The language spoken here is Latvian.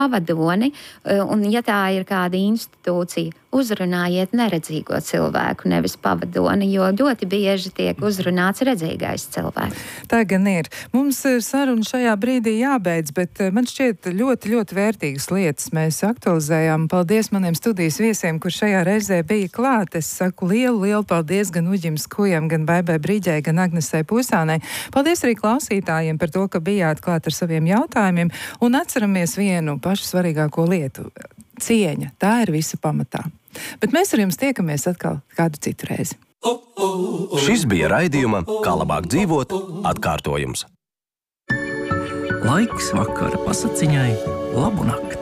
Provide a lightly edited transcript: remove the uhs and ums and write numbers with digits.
pavadoni, un ja tā ir kāda institūcija, uzrunājiet neredzīgo cilvēku, nevis pavadoni, jo ļoti bieži tiek uzrunāts redzīgais cilvēks. Tā gan ir. Mums saruna šajā brīdī jābeidz, bet man šķiet ļoti, ļoti vērtīgas lietas mēs aktualizējām. Paldies maniem studijas viesiem, kur šajā reizē bija klāt. Es saku lielu paldies gan Uģim Skujam, gan Baibai Brīģei, gan Agnesei Pusānei. Paldies arī klausītājiem par to, ka bijāt klāt ar saviem jautājumiem, un atceramies vienu pašu svarīgāko lietu. Cieņa, tā ir visa pamatā. Bet mēs ar jums tiekamies atkal kādu citu reizi. Šis bija raidījuma Kā labāk dzīvot atkārtojums. Laiks vakara pasaciņai, labu nakti!